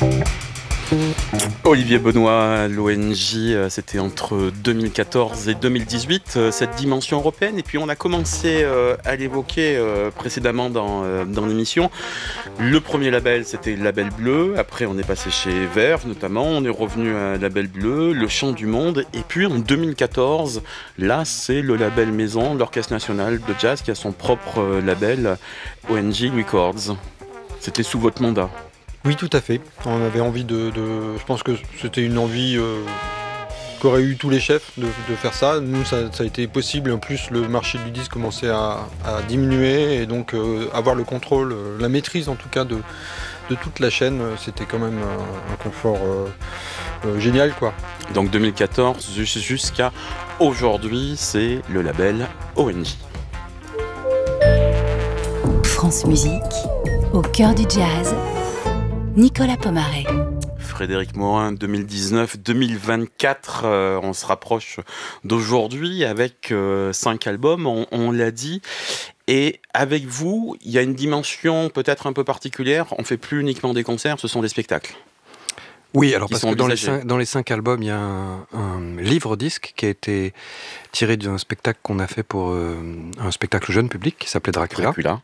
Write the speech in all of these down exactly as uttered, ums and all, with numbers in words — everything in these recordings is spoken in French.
Olivier Benoît, l'O N J, c'était entre deux mille quatorze et deux mille dix-huit, cette dimension européenne. Et puis on a commencé à l'évoquer précédemment dans, dans l'émission. Le premier label, c'était le label bleu. Après, on est passé chez Verve notamment. On est revenu à label bleu, le Chant du Monde. Et puis en deux mille quatorze, là, c'est le label maison, l'Orchestre National de Jazz, qui a son propre label, O N J Records. C'était sous votre mandat. Oui, tout à fait. On avait envie de... de... Je pense que c'était une envie euh, qu'auraient eu tous les chefs de, de faire ça. Nous, ça, ça a été possible. En plus, le marché du disque commençait à, à diminuer. Et donc, euh, avoir le contrôle, euh, la maîtrise en tout cas de, de toute la chaîne, c'était quand même un, un confort euh, euh, génial, quoi. Donc deux mille quatorze jusqu'à aujourd'hui, c'est le label O N J. France Musique, au cœur du jazz. Nicolas Pomarez. Frédéric Morin, deux mille dix-neuf deux mille vingt-quatre, euh, on se rapproche d'aujourd'hui avec euh, cinq albums, on, on l'a dit. Et avec vous, il y a une dimension peut-être un peu particulière. On ne fait plus uniquement des concerts, ce sont des spectacles. Oui, alors parce que dans les, cinq, dans les cinq albums, il y a un, un livre-disque qui a été tiré d'un spectacle qu'on a fait pour euh, un spectacle jeune public qui s'appelait Dracula. Dracula.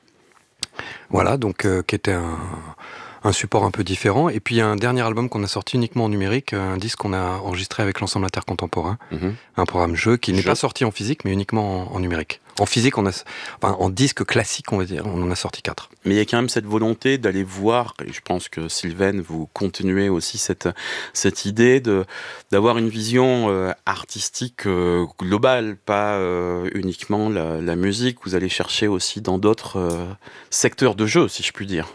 Voilà, donc euh, qui était un... un support un peu différent. Et puis il y a un dernier album qu'on a sorti uniquement en numérique, un disque qu'on a enregistré avec l'ensemble intercontemporain, mm-hmm. un programme jeu qui n'est jeu. pas sorti en physique, mais uniquement en, en numérique. En physique, on a, enfin, en disque classique, on va dire, on en a sorti quatre. Mais il y a quand même cette volonté d'aller voir, et je pense que Sylvaine, vous continuez aussi cette, cette idée de, d'avoir une vision euh, artistique euh, globale, pas euh, uniquement la, la musique. Vous allez chercher aussi dans d'autres euh, secteurs de jeu, si je puis dire.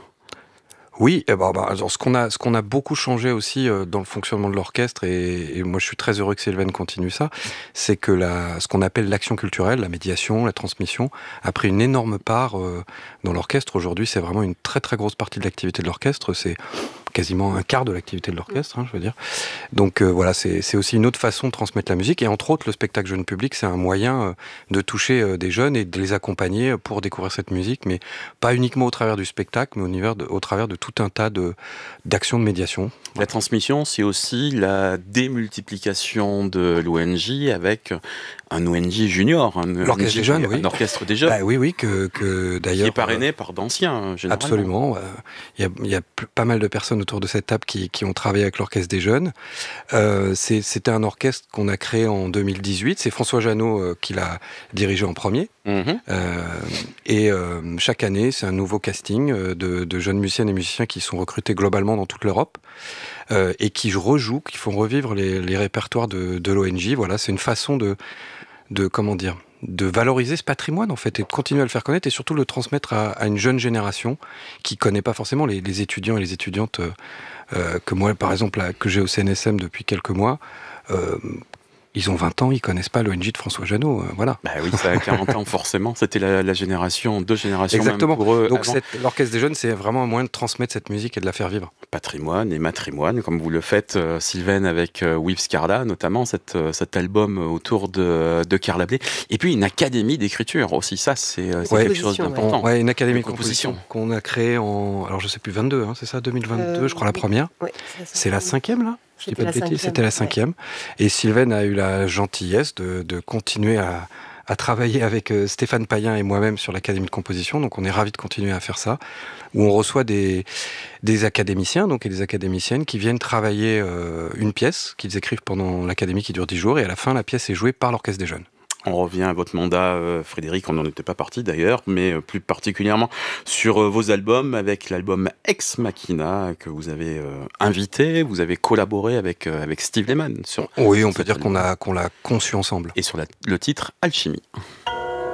Oui, eh ben, bah, alors, ce qu'on a, ce qu'on a beaucoup changé aussi euh, dans le fonctionnement de l'orchestre, et, et moi je suis très heureux que Sylvaine continue ça, c'est que la, ce qu'on appelle l'action culturelle, la médiation, la transmission, a pris une énorme part euh, dans l'orchestre. Aujourd'hui, c'est vraiment une très très grosse partie de l'activité de l'orchestre. C'est quasiment un quart de l'activité de l'orchestre, hein, je veux dire. Donc euh, voilà, c'est, c'est aussi une autre façon de transmettre la musique. Et entre autres, le spectacle jeune public, c'est un moyen euh, de toucher euh, des jeunes et de les accompagner pour découvrir cette musique, mais pas uniquement au travers du spectacle, mais au, univers de, au travers de tout un tas de, d'actions de médiation. La transmission, c'est aussi la démultiplication de l'O N J avec un O N J junior, un, l'orchestre des jeunes, oui. un orchestre des jeunes. Bah, oui, oui, que, que d'ailleurs... Qui est parrainé euh, par d'anciens, généralement. Absolument. Il euh, y, y a p- pas mal de personnes autour de cette table qui, qui ont travaillé avec l'orchestre des jeunes. Euh, c'est, c'était un orchestre qu'on a créé en deux mille dix-huit. C'est François Janot euh, qui l'a dirigé en premier. Mm-hmm. Euh, et euh, chaque année, c'est un nouveau casting de, de jeunes musiciennes et musiciens qui sont recrutés globalement dans toute l'Europe. Euh, et qui rejouent, qui font revivre les, les répertoires de, de l'O N J. Voilà, c'est une façon de, de, comment dire, de valoriser ce patrimoine, en fait, et de continuer à le faire connaître, et surtout le transmettre à, à une jeune génération qui connaît pas forcément les, les étudiants et les étudiantes euh, euh, que moi, par exemple, là, que j'ai au C N S M depuis quelques mois. Euh, Ils ont vingt ans, ils connaissent pas l'O N J de François Janot, euh, voilà. Bah oui, ça a quarante ans forcément. C'était la, la génération, deux générations. Exactement. Même pour eux. Donc cette, l'orchestre des jeunes, c'est vraiment un moyen de transmettre cette musique et de la faire vivre. Patrimoine et matrimoine, comme vous le faites, euh, Sylvaine, avec euh, With Carla, notamment cette, euh, cet album autour de, de Carla Bley. Et puis une académie d'écriture aussi, ça c'est, c'est ouais, quelque chose d'important. Ouais, une académie de composition, composition qu'on a créée en, alors je sais plus, vingt-deux, hein, c'est ça, deux mille vingt-deux, euh, je crois la première. Ouais, c'est, c'est la cinquième là. Je dis pas de bêtises, c'était la cinquième. Ouais. Et Sylvaine a eu la gentillesse de, de continuer à, à travailler avec euh, Stéphane Payen et moi-même sur l'Académie de composition. Donc on est ravis de continuer à faire ça, où on reçoit des, des académiciens donc, et des académiciennes qui viennent travailler euh, une pièce qu'ils écrivent pendant l'Académie qui dure dix jours. Et à la fin, la pièce est jouée par l'Orchestre des jeunes. On revient à votre mandat, euh, Frédéric, on n'en était pas parti d'ailleurs, mais euh, plus particulièrement sur euh, vos albums, avec l'album Ex Machina que vous avez euh, invité, vous avez collaboré avec, euh, avec Steve Lehman. Sur, oui, on sur peut dire qu'on, a, qu'on l'a conçu ensemble. Et sur la, le titre Alchimie.